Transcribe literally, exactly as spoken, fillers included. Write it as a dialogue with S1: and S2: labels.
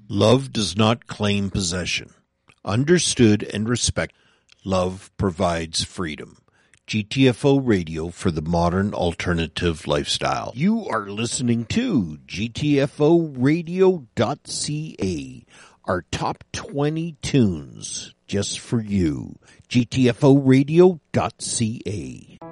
S1: Love does not claim possession. Understood and respected, love provides freedom. G T F O Radio for the modern alternative lifestyle. You are listening to G T F O radio dot C A, our top twenty tunes just for you. G T F O radio dot C A.